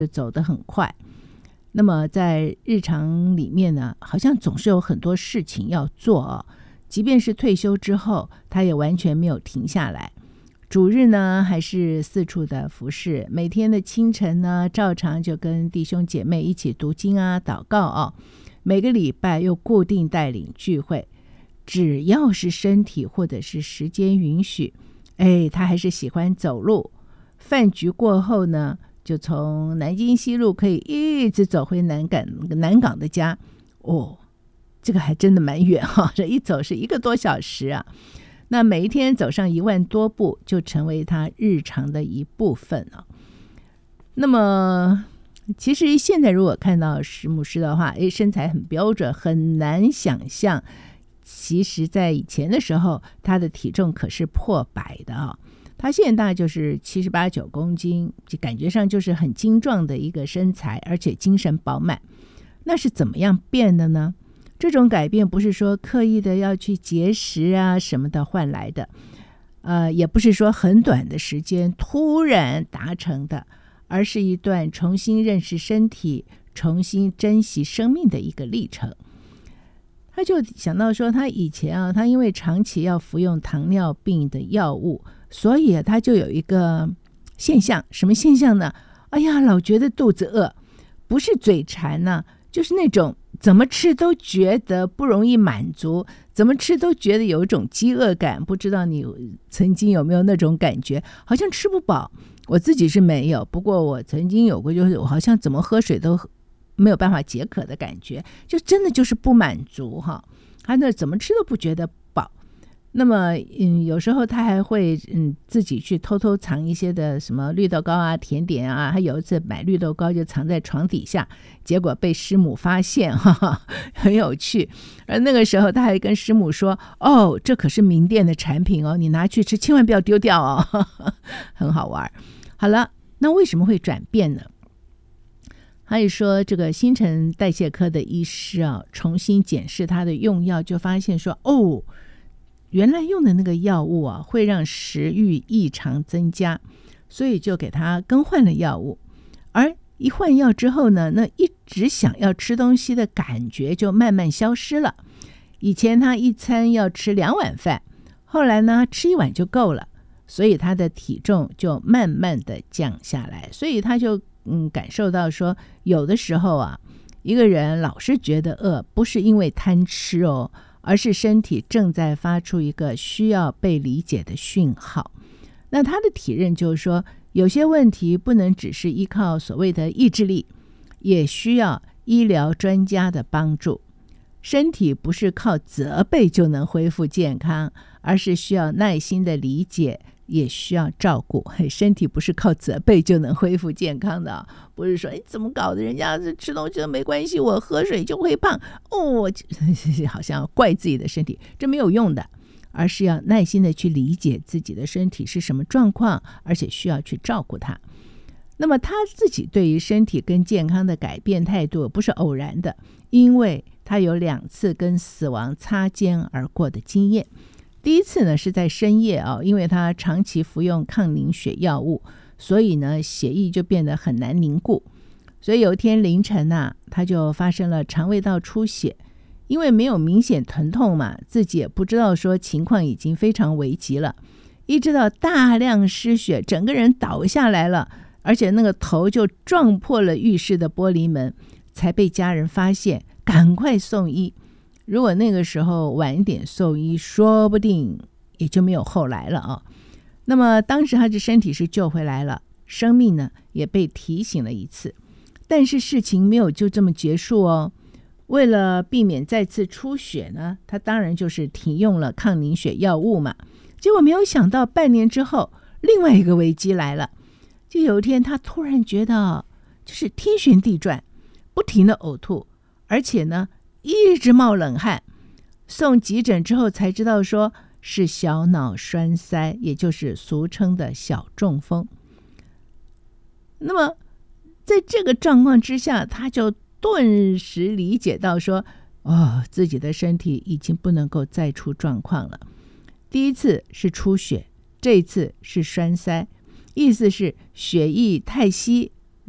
走得很快。那么在日常里面呢，好像总是有很多事情要做哦。即便是退休之后，他也完全没有停下来。主日呢，还是四处的服侍，每天的清晨呢，照常就跟弟兄姐妹一起读经啊、祷告啊。每个礼拜又固定带领聚会，只要是身体或者是时间允许，他还是喜欢走路。饭局过后呢，就从南京西路可以一直走回南港的家。这个还真的蛮远哈，这一走是1个多小时啊。那每一天走上1万多步，就成为他日常的一部分啊。那么其实现在如果看到石牧师的话，身材很标准，很难想象其实在以前的时候他的体重可是破100的啊。他现在大概就是78、9公斤，就感觉上就是很精壮的一个身材，而且精神饱满。那是怎么样变的呢？这种改变不是说刻意的要去节食啊什么的换来的，也不是说很短的时间突然达成的，而是一段重新认识身体、重新珍惜生命的一个历程。他就想到说，他以前他因为长期要服用糖尿病的药物，所以他就有一个现象，什么现象呢？老觉得肚子饿，不是嘴馋呢，就是那种怎么吃都觉得不容易满足，怎么吃都觉得有一种饥饿感。不知道你曾经有没有那种感觉，好像吃不饱。我自己是没有，不过我曾经有过，就是我好像怎么喝水都没有办法解渴的感觉，就真的就是不满足哈。他那怎么吃都不觉得饱。那么有时候他还会自己去偷偷藏一些的什么绿豆糕啊、甜点啊。他有一次买绿豆糕就藏在床底下，结果被师母发现，很有趣。而那个时候他还跟师母说，这可是名店的产品哦，你拿去吃千万不要丢掉哦。很好玩。好了，那为什么会转变呢？他也说，这个新陈代谢科的医师重新检视他的用药，就发现说，原来用的那个药物会让食欲异常增加，所以就给他更换了药物。而一换药之后呢，那一直想要吃东西的感觉就慢慢消失了。以前他一餐要吃2碗饭，后来呢吃1碗就够了，所以他的体重就慢慢的降下来。所以他就感受到说，有的时候一个人老是觉得饿，不是因为贪吃而是身体正在发出一个需要被理解的讯号。那他的体认就是说，有些问题不能只是依靠所谓的意志力，也需要医疗专家的帮助。身体不是靠责备就能恢复健康，而是需要耐心的理解，也需要照顾。身体不是靠责备就能恢复健康的，不是说怎么搞的，人家吃东西都没关系，我喝水就会胖好像怪自己的身体，这没有用的。而是要耐心的去理解自己的身体是什么状况，而且需要去照顾它。那么他自己对于身体跟健康的改变态度不是偶然的，因为他有2次跟死亡擦肩而过的经验。第一次呢是在深夜因为他长期服用抗凝血药物，所以呢血液就变得很难凝固。所以有一天凌晨他就发生了肠胃道出血。因为没有明显疼痛嘛，自己也不知道说情况已经非常危急了，一直到大量失血，整个人倒下来了，而且那个头就撞破了浴室的玻璃门，才被家人发现，赶快送医。如果那个时候晚一点送医，说不定也就没有后来了那么当时他的身体是救回来了，生命呢也被提醒了一次。但是事情没有就这么结束为了避免再次出血呢，他当然就是停用了抗凝血药物嘛。结果没有想到半年之后，另外一个危机来了。就有一天他突然觉得就是天旋地转，不停的呕吐，而且呢一直冒冷汗。送急诊之后才知道说是小脑栓塞，也就是俗称的小中风。那么在这个状况之下，他就顿时理解到说自己的身体已经不能够再出状况了。第一次是出血，这一次是栓塞，意思是血液太稀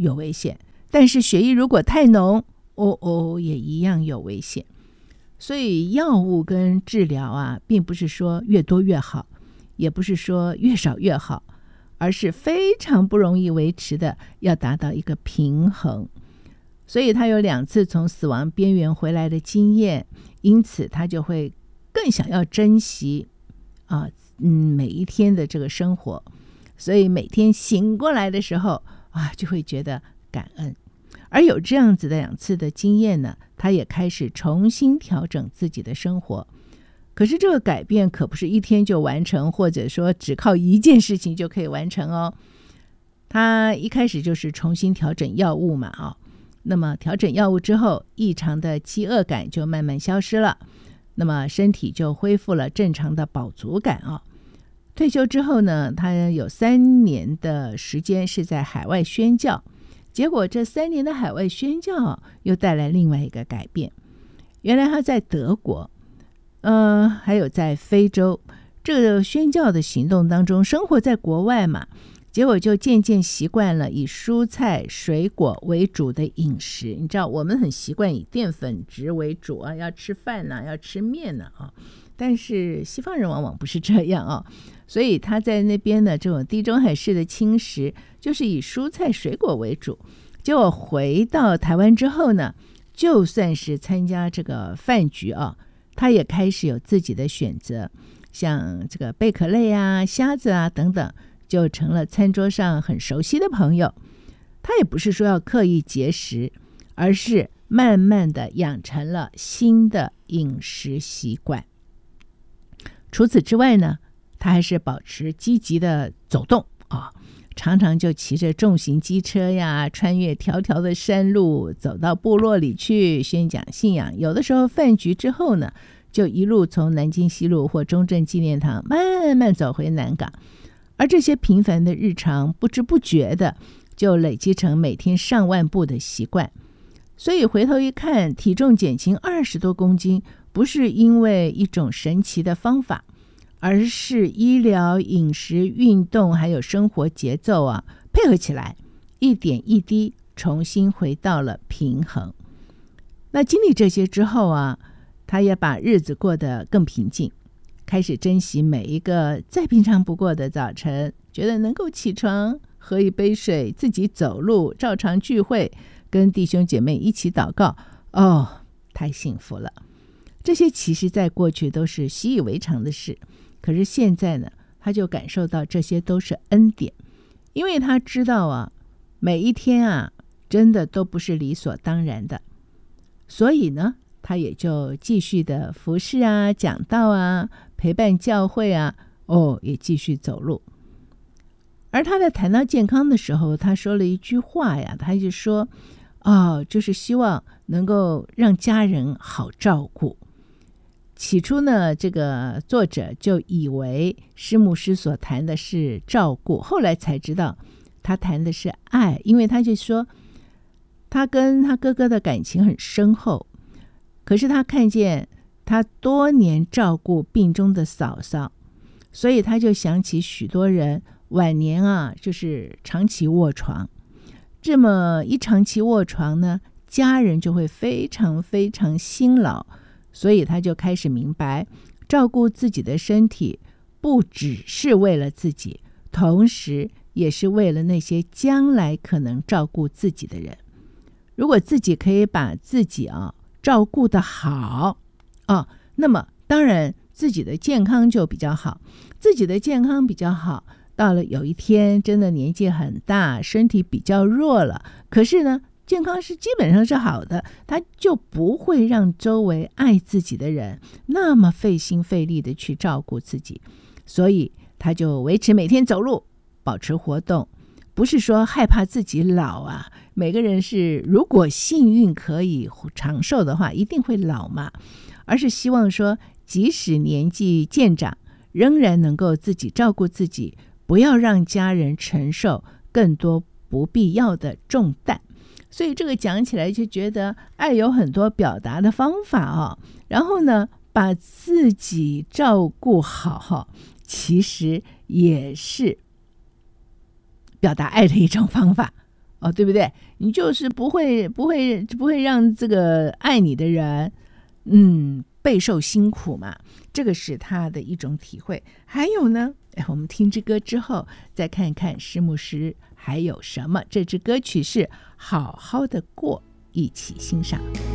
有危险，但是血液如果太浓，也一样有危险。所以药物跟治疗啊，并不是说越多越好，也不是说越少越好，而是非常不容易维持的，要达到一个平衡。所以他有2次从死亡边缘回来的经验，因此他就会更想要珍惜每一天的这个生活，所以每天醒过来的时候就会觉得感恩。而有这样子的2次的经验呢，他也开始重新调整自己的生活。可是这个改变可不是一天就完成，或者说只靠一件事情就可以完成哦。他一开始就是重新调整药物嘛那么调整药物之后，异常的饥饿感就慢慢消失了，那么身体就恢复了正常的饱足感退休之后呢，他有3年的时间是在海外宣教，结果这3年的海外宣教又带来另外一个改变。原来他在德国还有在非洲这个宣教的行动当中，生活在国外嘛，结果就渐渐习惯了以蔬菜水果为主的饮食。你知道我们很习惯以淀粉质为主要吃饭要吃面但是西方人往往不是这样所以他在那边的这种地中海式的轻食就是以蔬菜水果为主。结果回到台湾之后呢，就算是参加这个饭局他也开始有自己的选择，像这个贝壳类虾子等等，就成了餐桌上很熟悉的朋友。他也不是说要刻意节食，而是慢慢的养成了新的饮食习惯。除此之外呢，他还是保持积极的走动常常就骑着重型机车穿越条条的山路，走到部落里去宣讲信仰。有的时候饭局之后呢，就一路从南京西路或中正纪念堂慢慢走回南港。而这些平凡的日常，不知不觉的就累积成每天上万步的习惯。所以回头一看，体重减轻20多公斤，不是因为一种神奇的方法，而是医疗、饮食、运动还有生活节奏配合起来，一点一滴重新回到了平衡。那经历这些之后他也把日子过得更平静，开始珍惜每一个再平常不过的早晨，觉得能够起床喝一杯水，自己走路，照常聚会，跟弟兄姐妹一起祷告，太幸福了。这些其实在过去都是习以为常的事，可是现在呢，他就感受到这些都是恩典，因为他知道每一天真的都不是理所当然的。所以呢，他也就继续的服侍讲道陪伴教会也继续走路。而他在谈到健康的时候，他说了一句话他就说就是希望能够让家人好照顾。起初呢，这个作者就以为施牧师所谈的是照顾，后来才知道他谈的是爱，因为他就说他跟他哥哥的感情很深厚，可是他看见他多年照顾病中的嫂嫂，所以他就想起许多人晚年就是长期卧床。这么一长期卧床呢，家人就会非常非常辛劳，所以他就开始明白，照顾自己的身体不只是为了自己，同时也是为了那些将来可能照顾自己的人。如果自己可以把自己照顾得好那么当然自己的健康就比较好。自己的健康比较好，到了有一天真的年纪很大，身体比较弱了，可是呢健康是基本上是好的，他就不会让周围爱自己的人那么费心费力的去照顾自己，所以他就维持每天走路，保持活动。不是说害怕自己老每个人是如果幸运可以长寿的话一定会老嘛，而是希望说即使年纪渐长，仍然能够自己照顾自己，不要让家人承受更多不必要的重担。所以这个讲起来就觉得爱有很多表达的方法然后呢把自己照顾好其实也是表达爱的一种方法对不对？你就是不会让这个爱你的人备受辛苦嘛，这个是他的一种体会。还有呢，我们听支歌之后再看看师牧师还有什么。这支歌曲是好好的过，一起欣赏。